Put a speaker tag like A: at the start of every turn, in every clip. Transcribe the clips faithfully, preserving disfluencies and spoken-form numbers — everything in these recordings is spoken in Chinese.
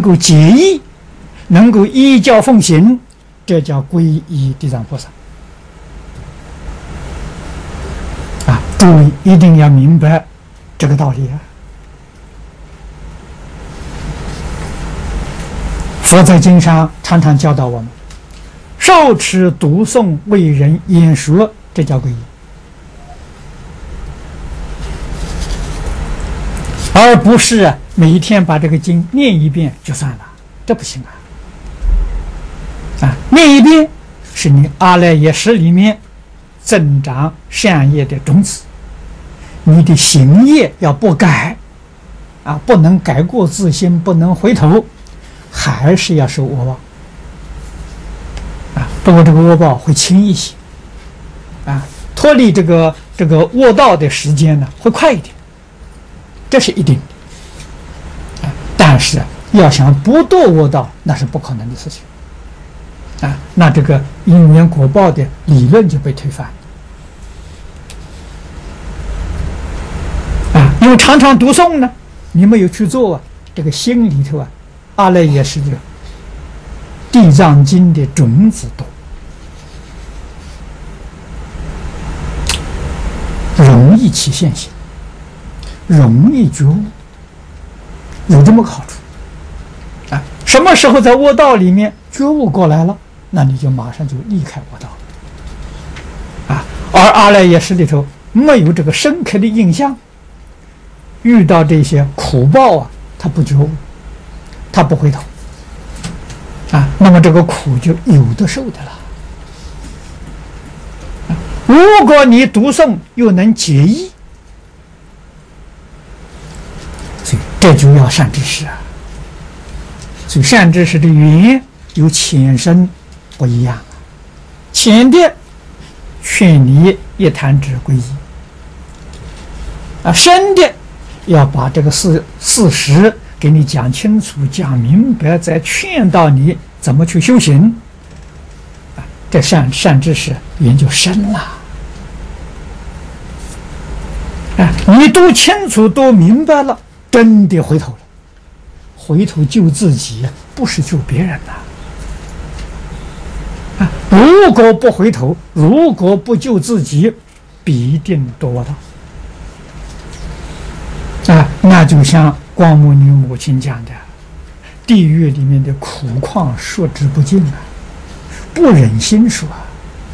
A: 能够结义，能够依教奉行，这叫皈依地藏菩萨。啊，诸位一定要明白这个道理啊！佛在经上常常教导我们，受持读诵为人演说，这叫皈依，而不是每一天把这个经念一遍就算了，这不行啊！啊，念一遍是你阿赖耶识里面增长善业的种子，你的行业要不改，啊，不能改过自新，不能回头，还是要受恶报。啊，不过这个恶报会轻一些，啊，脱离这个这个恶道的时间呢会快一点，这是一定的。啊，但是要想不堕恶道，那是不可能的事情。啊，那这个因缘果报的理论就被推翻。啊，因为常常读诵呢，你没有去做啊，这个心里头啊，阿赖耶识的地藏经的种子多，容易起现行，容易觉悟，有这么个好处。啊，什么时候在恶道里面觉悟过来了，那你就马上就离开恶道。啊，而阿赖耶识里头没有这个深刻的印象，遇到这些苦报啊，他不觉悟，他不回头。啊，那么这个苦就有的受的了。啊，如果你读诵又能结义，所以这就要善知识啊。所以善知识的缘有浅深不一样啊。浅的劝你一弹指皈依，啊，深的要把这个事事实给你讲清楚、讲明白，再劝导你怎么去修行。啊，这善善知识缘就深了。啊，你都清楚、都明白了，真的回头了。回头救自己，不是救别人呐！啊，如果不回头，如果不救自己，必定堕恶道。啊，那就像光目女母亲讲的，地狱里面的苦况说之不尽啊，不忍心说啊。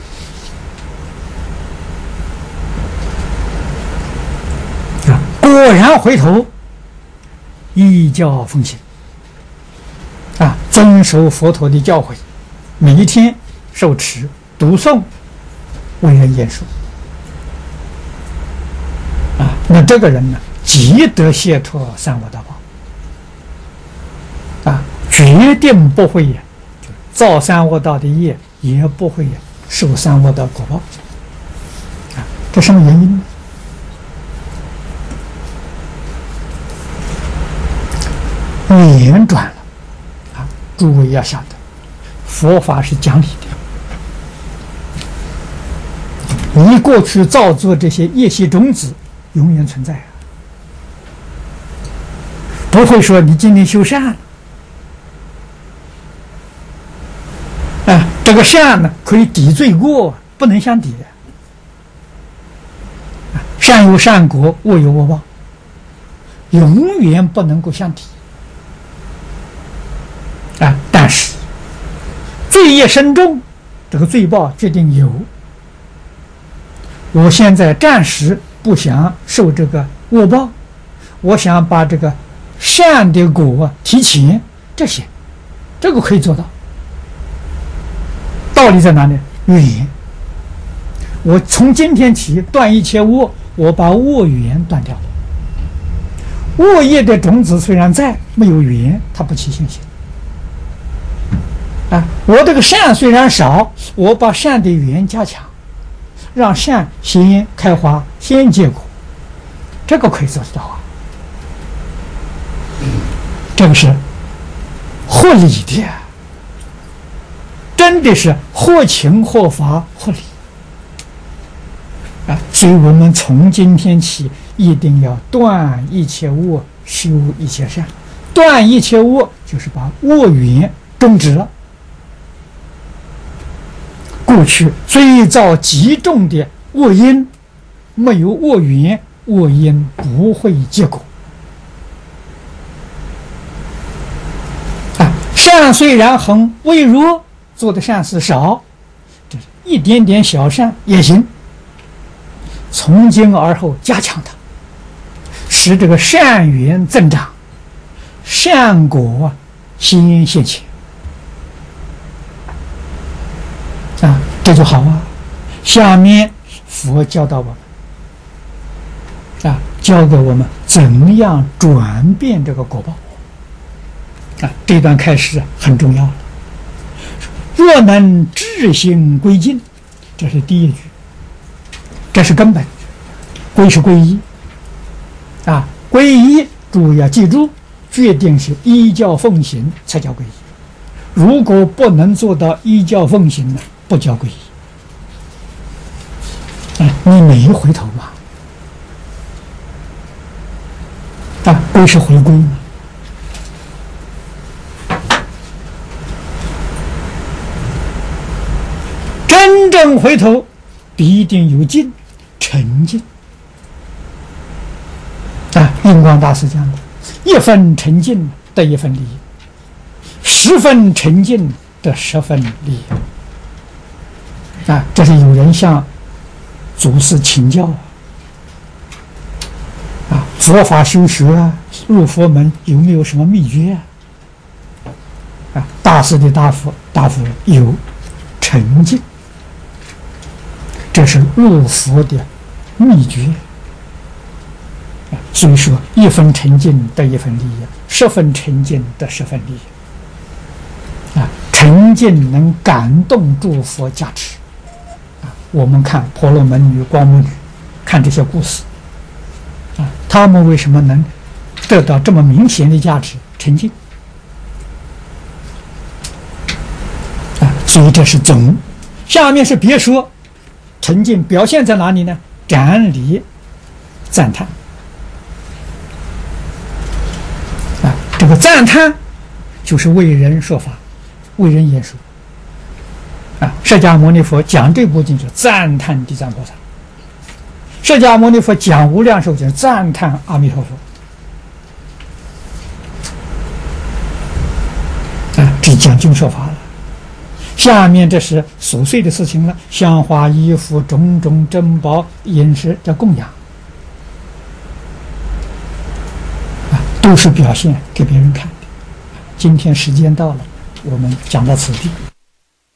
A: 啊，果然回头，依教奉行，啊，遵守佛陀的教诲，每一天受持、读诵、为人演说，啊，那这个人呢，即得解脱三恶道报，啊，决定不会造三恶道的业，也不会受三恶道果报，啊，这什么原因呢？圆转了，啊，诸位要晓得，佛法是讲理的。你过去造作这些业习种子，永远存在啊，不会说你今天修善了，啊，这个善呢可以抵罪过，不能相抵的。啊，善有善果，恶有恶报，永远不能够相抵。啊，但是罪业深重，这个罪报决定有。我现在暂时不想受这个恶报，我想把这个善的果提前，这些这个可以做到。道理在哪里？缘。我从今天起断一切恶，我把恶缘断掉了。恶业的种子虽然在，没有缘，它不起现行。啊，我这个善虽然少，我把善的缘加强，让善先开花，先结果，这个可以做得到啊。这个是合理的，真的是合情合法合理啊！所以我们从今天起一定要断一切恶，修一切善， 断一切恶，就是把恶缘终止了。过去最造极重的恶因，没有恶缘，恶因不会结果。啊，善虽然很微弱，做的善事少，这一点点小善也行。从今而后加强它，使这个善缘增长，善果先现前。啊，这就好啊。下面佛教导我们，啊，教给我们怎样转变这个果报。啊，这段开始很重要了。若能至心归尽，这是第一句，这是根本。归是皈依，啊，皈依注意要记住，决定是依教奉行才叫皈依。如果不能做到依教奉行呢，不叫皈依。啊，你没回头嘛？啊，归是回归嘛。真正回头，必定有尽，沉静。啊，印光大师讲的，一分沉静得一分利益，十分沉静得十分利益。啊，这是有人向祖师请教啊，佛法修学啊，入佛门有没有什么秘诀啊？啊，大师的答复答复有，沉静，这是入佛的秘诀。所以说，一分沉静得一分利益，十分沉静得十分利益。啊，沉静能感动诸佛加持。啊，我们看婆罗门女、光目女，看这些故事，啊，他们为什么能得到这么明显的加持？沉静。啊，所以这是总。下面是别说，沉静表现在哪里呢？展礼、赞叹。这个赞叹就是为人说法，为人演说。啊，释迦牟尼佛讲这部经是赞叹地藏菩萨，释迦牟尼佛讲无量寿经赞叹阿弥陀佛。啊，这讲经说法了。下面这是琐碎的事情了，香花衣服、种种珍宝、饮食的供养。都是表现给别人看的。今天时间到了，我们讲到此地。